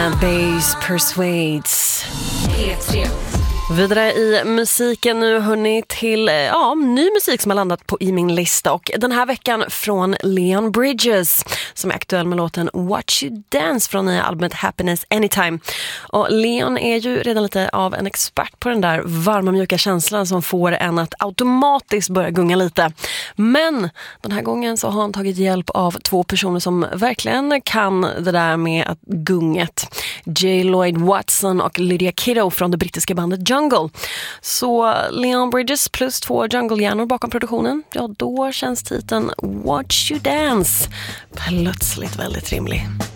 Plant-Based Persuades. P3. Vidare i musiken nu hörni till ny musik som har landat i min lista, och den här veckan från Leon Bridges som är aktuell med låten Watch You Dance från nya albumet Happiness Anytime. Och Leon är ju redan lite av en expert på den där varma mjuka känslan som får en att automatiskt börja gunga lite. Men den här gången så har han tagit hjälp av två personer som verkligen kan det där med att gunget. J. Lloyd Watson och Lydia Kiddo från det brittiska bandet Jungle. Så Leon Bridges plus 2 Jungle-hjärnor bakom produktionen, ja då känns titeln Watch You Dance plötsligt väldigt rimlig.